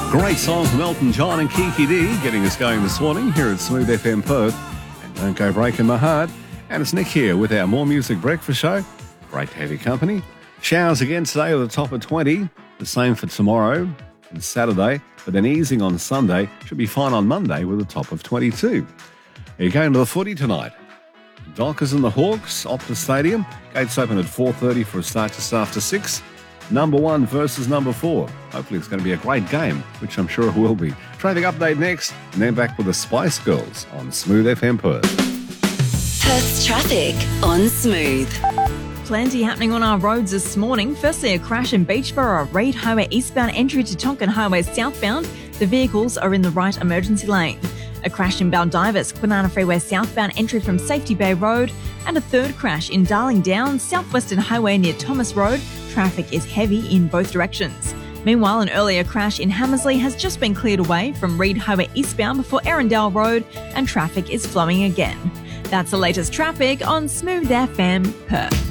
Great song from Elton John and Kiki D getting us going this morning here at Smooth FM Perth. And Don't Go Breaking My Heart. And it's Nick here with our More Music Breakfast show. Great to have your company. Showers again today at the top of 20. The same for tomorrow and Saturday. But then easing on Sunday. Should be fine on Monday with a top of 22. Are you going to the footy tonight? Dockers and the Hawks, Optus Stadium. Gates open at 4:30 for a start just after 6. Number 1 versus number 4. Hopefully it's going to be a great game, which I'm sure it will be. Traffic update next, and then back with the Spice Girls on Smooth FM Perth. Perth's traffic on Smooth. Plenty happening on our roads this morning. Firstly, a crash in Beachborough, Reid Highway eastbound entry to Tonkin Highway southbound. The vehicles are in the right emergency lane. A crash in Baldivis, Kwinana Freeway southbound entry from Safety Bay Road. And a third crash in Darling Downs, Southwestern Highway near Thomas Road. Traffic is heavy in both directions. Meanwhile, an earlier crash in Hammersley has just been cleared away from Reid Highway eastbound before Erindale Road, and traffic is flowing again. That's the latest traffic on Smooth FM Perth.